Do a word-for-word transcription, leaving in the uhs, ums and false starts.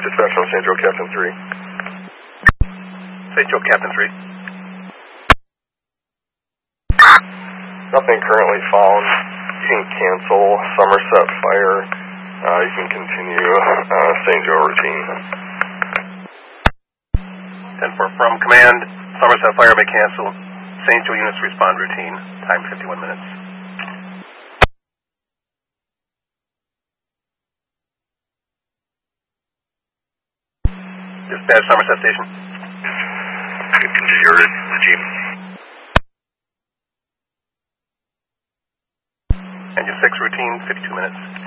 dispatch on Saint Joe, Captain three. Saint Joe, Captain three. Nothing currently found. You can cancel Somerset Fire. Uh, you can continue uh, Saint Joe routine. ten four from command, Somerset Fire may cancel. Saint Joe units respond routine. Time fifty-one minutes. Dispatch Somerset Station. Continue your routine. Engine six routine, fifty-two minutes.